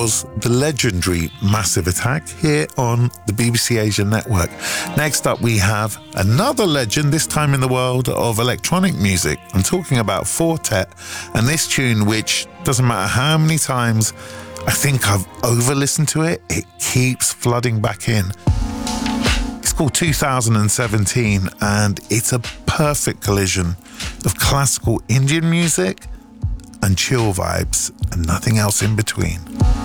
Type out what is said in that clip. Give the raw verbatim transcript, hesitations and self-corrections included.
was the legendary Massive Attack here on the B B C Asia Network. Next up, we have another legend, this time in the world of electronic music. I'm talking about Four Tet, and this tune, which doesn't matter how many times I think I've over-listened to it, it keeps flooding back in. It's called two thousand seventeen, and it's a perfect collision of classical Indian music and chill vibes and nothing else in between.